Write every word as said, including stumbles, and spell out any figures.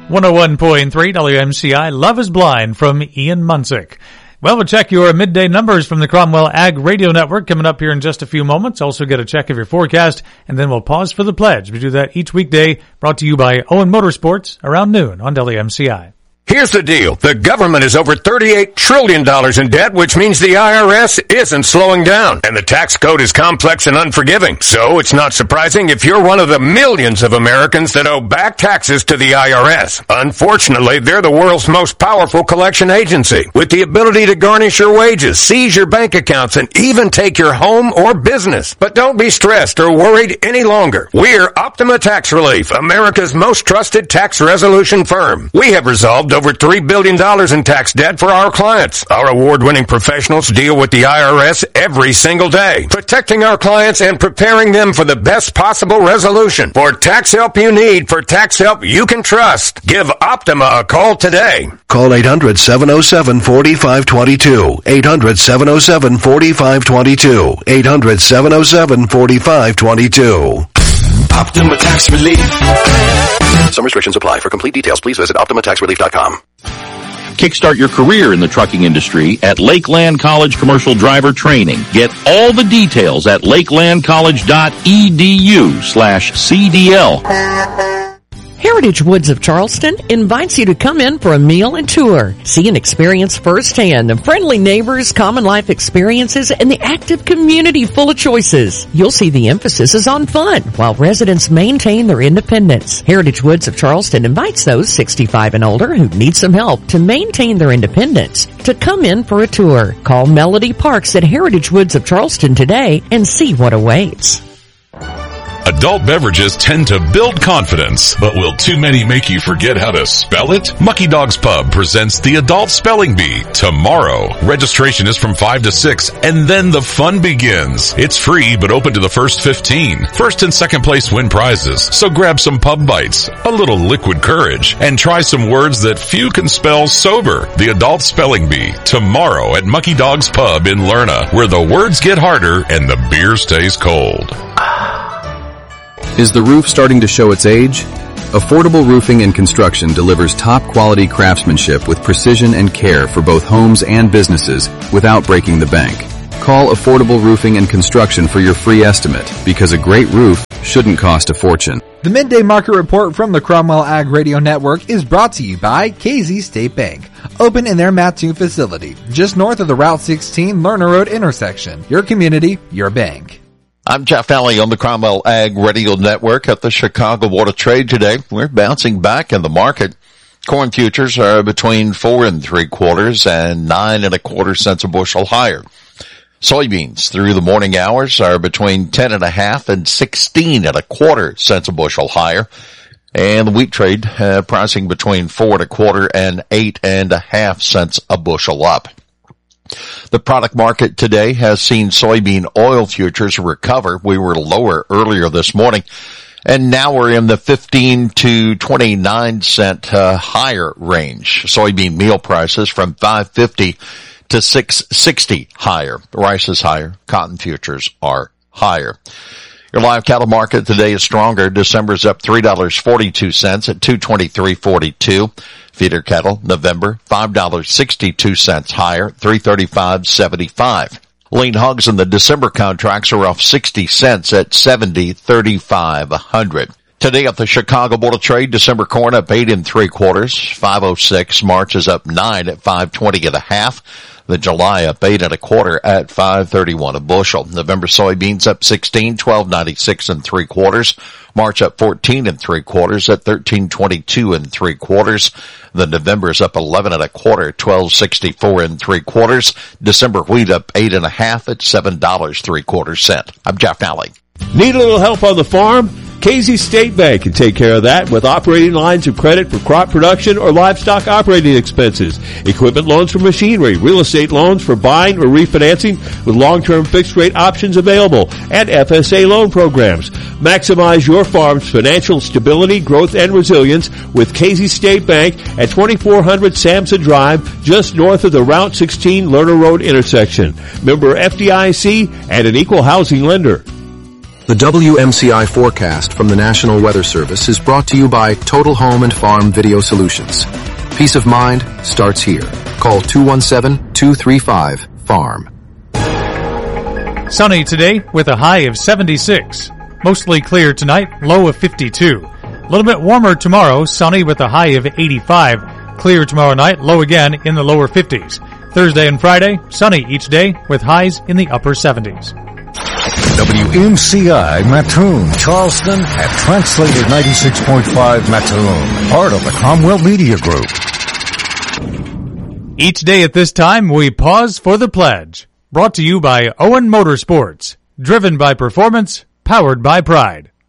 one oh one point three W M C I, Love is Blind from Ian Munsick. Well, we'll check your midday numbers from the Cromwell Ag Radio Network coming up here in just a few moments. Also get a check of your forecast, and then we'll pause for the pledge. We do that each weekday, brought to you by Owen Motorsports around noon on W M C I. Here's the deal. The government is over thirty-eight trillion dollars in debt, which means the I R S isn't slowing down. And the tax code is complex and unforgiving. So it's not surprising if you're one of the millions of Americans that owe back taxes to the I R S. Unfortunately, they're the world's most powerful collection agency, with the ability to garnish your wages, seize your bank accounts, and even take your home or business. But don't be stressed or worried any longer. We're Optima Tax Relief, America's most trusted tax resolution firm. We have resolved over three billion dollars in tax debt for our clients. Our award-winning professionals deal with the I R S every single day, protecting our clients and preparing them for the best possible resolution. For tax help you need, for tax help you can trust, give Optima a call today. Call eight hundred, seven oh seven, four five two two. eight hundred, seven oh seven, four five two two. eight hundred, seven oh seven, four five two two. Optima Tax Relief. Some restrictions apply. For complete details, please visit optima tax relief dot com. Kickstart your career in the trucking industry at Lakeland College Commercial Driver Training. Get all the details at lakelandcollege.edu slash CDL. Heritage Woods of Charleston invites you to come in for a meal and tour. See and experience firsthand the friendly neighbors, common life experiences, and the active community full of choices. You'll see the emphasis is on fun while residents maintain their independence. Heritage Woods of Charleston invites those sixty-five and older who need some help to maintain their independence to come in for a tour. Call Melody Parks at Heritage Woods of Charleston today and see what awaits. Adult beverages tend to build confidence, but will too many make you forget how to spell it? Mucky Dog's Pub presents the Adult Spelling Bee tomorrow. Registration is from five to six, and then the fun begins. It's free, but open to the first fifteen. First and second place win prizes, so grab some pub bites, a little liquid courage, and try some words that few can spell sober. The Adult Spelling Bee tomorrow at Mucky Dog's Pub in Lerna, where the words get harder and the beer stays cold. Is the roof starting to show its age? Affordable Roofing and Construction delivers top-quality craftsmanship with precision and care for both homes and businesses without breaking the bank. Call Affordable Roofing and Construction for your free estimate, because a great roof shouldn't cost a fortune. The Midday Market Report from the Cromwell Ag Radio Network is brought to you by K Z State Bank, open in their Mattoon facility, just north of the Route sixteen Lerner Road intersection. Your community, your bank. I'm Jeff Daly on the Cromwell Ag Radio Network at the Chicago Board of Trade today. We're bouncing back in the market. Corn futures are between four and three quarters and nine and a quarter cents a bushel higher. Soybeans through the morning hours are between ten and a half and sixteen and a quarter cents a bushel higher. And the wheat trade uh, pricing between four and a quarter and eight and a half cents a bushel up. The product market today has seen soybean oil futures recover. We were lower earlier this morning, and now we're in the fifteen to twenty-nine cent uh, higher range. Soybean meal prices from five fifty to six sixty higher. Rice is higher. Cotton futures are higher. Your live cattle market today is stronger. December's up three dollars and forty-two cents at two twenty-three forty-two. Feeder cattle, November, five dollars and sixty-two cents higher, three thirty-five seventy-five. Lean hogs in the December contracts are off sixty cents at seventy thirty-five a hundred. Today at the Chicago Board of Trade, December corn up eight and three quarters, five oh six. March is up nine at five twenty and a half. The July up eight and a quarter at five thirty-one a bushel. November soybeans up sixteen, twelve ninety-six and three quarters. March up fourteen and three quarters at thirteen twenty-two and three quarters. The November is up eleven and a quarter, twelve sixty-four and three quarters. December wheat up eight and a half at seven dollars three quarters cent. I'm Jeff Daly. Need a little help on the farm? K Z State Bank can take care of that with operating lines of credit for crop production or livestock operating expenses, equipment loans for machinery, real estate loans for buying or refinancing with long-term fixed rate options available, and F S A loan programs. Maximize your farm's financial stability, growth, and resilience with K Z State Bank at twenty-four hundred Samson Drive, just north of the Route sixteen Lerner Road intersection. Member F D I C and an equal housing lender. The W M C I forecast from the National Weather Service is brought to you by Total Home and Farm Video Solutions. Peace of mind starts here. Call two one seven, two three five, farm. Sunny today with a high of seventy-six. Mostly clear tonight, low of fifty-two. A little bit warmer tomorrow, sunny with a high of eighty-five. Clear tomorrow night, low again in the lower fifties. Thursday and Friday, sunny each day with highs in the upper seventies. W M C I Mattoon, Charleston at Translated ninety-six point five Mattoon, part of the Cromwell Media Group. Each day at this time, we pause for the pledge. Brought to you by Owen Motorsports. Driven by performance, powered by pride.